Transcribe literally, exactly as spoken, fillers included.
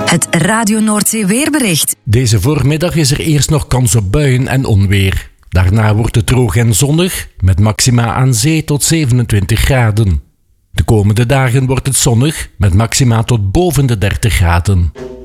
Het Radio Noordzee weerbericht. Deze voormiddag is er eerst nog kans op buien en onweer. Daarna wordt het droog en zonnig, met maxima aan zee tot zevenentwintig graden. De komende dagen wordt het zonnig, met maxima tot boven de dertig graden.